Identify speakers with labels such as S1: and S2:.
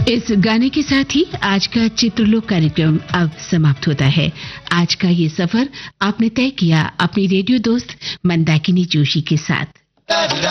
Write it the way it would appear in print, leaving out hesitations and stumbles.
S1: इस गाने के साथ ही आज का चित्रलोक कार्यक्रम अब समाप्त होता है। आज का ये सफर आपने तय किया अपनी रेडियो दोस्त मंदाकिनी जोशी के साथ।